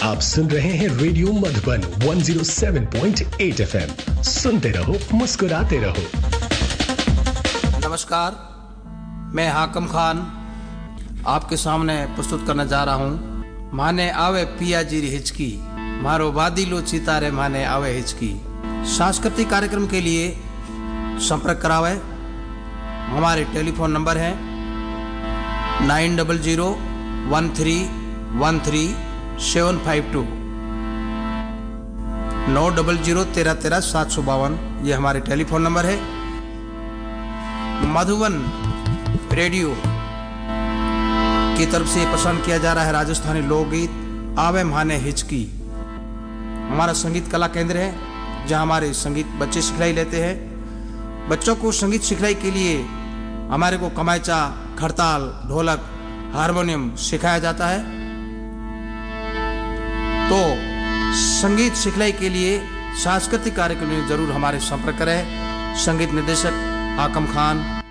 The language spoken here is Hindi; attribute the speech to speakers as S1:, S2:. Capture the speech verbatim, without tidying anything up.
S1: आप सुन रहे हैं रेडियो मधुबन एक सौ सात पॉइंट आठ एफएम। सुनते रहो, मुस्कुराते रहो।
S2: नमस्कार, मैं हाकम खान आपके सामने प्रस्तुत करने जा रहा हूँ माने आवे पिया जी हिचकी, मारो वादिलो चितारे माने आवे हिचकी। सांस्कृतिक कार्यक्रम के लिए संपर्क करावे। हमारे टेलीफोन नंबर है nine double zero one three one three seven five to, now double zero तेरह तेरह सात सौ बावन, ये हमारे टेलीफोन नंबर है। मधुबन रेडियो की तरफ से पसंद किया जा रहा है राजस्थानी लोकगीत आवे माने हिचकी। हमारा संगीत कला केंद्र है जहां हमारे संगीत बच्चे सिखलाई लेते हैं। बच्चों को संगीत सिखलाई के लिए हमारे को कमायचा, खड़ताल, ढोलक, हारमोनियम सिखाया जाता है। तो संगीत सिखलाई के लिए सांस्कृतिक कार्यक्रम में जरूर हमारे संपर्क करें। संगीत निर्देशक हाकम खान,